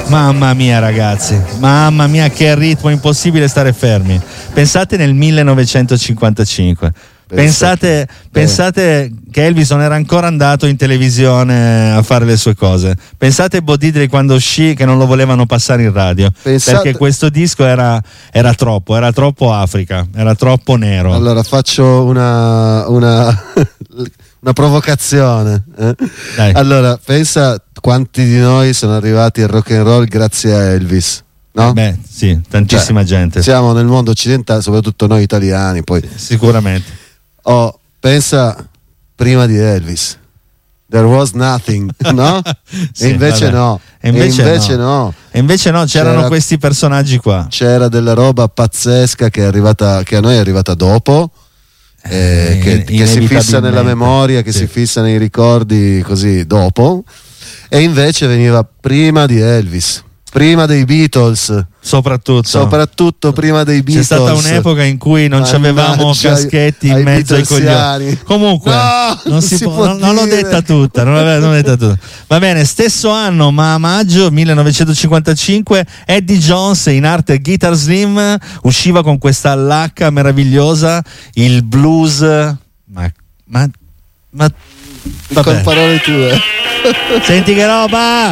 Mamma mia ragazzi, mamma mia che ritmo, impossibile stare fermi. Pensate nel 1955. Pensate che Elvis non era ancora andato in televisione a fare le sue cose. Pensate Bo Diddley quando uscì che non lo volevano passare in radio, perché questo disco era troppo Africa, era troppo nero. Allora faccio una provocazione. Allora pensa quanti di noi sono arrivati al rock and roll grazie a Elvis. No? Beh, sì, tantissima gente. Siamo nel mondo occidentale, soprattutto noi italiani, poi sicuramente. Pensa prima di Elvis. There was nothing, no? Sì, e invece no. E invece no, c'erano questi personaggi qua. C'era della roba pazzesca che a noi è arrivata dopo. Che si fissa nella memoria, che si fissa nei ricordi così dopo, e invece veniva prima di Elvis, prima dei Beatles, soprattutto prima dei Beatles. C'è stata un'epoca in cui non avevamo caschetti in mezzo ai coglioni. Comunque non l'ho detta tutta, Va bene, stesso anno, ma a maggio 1955, Eddie Jones, in arte Guitar Slim, usciva con questa lacca meravigliosa, il blues, ma con parole tue. Senti che roba!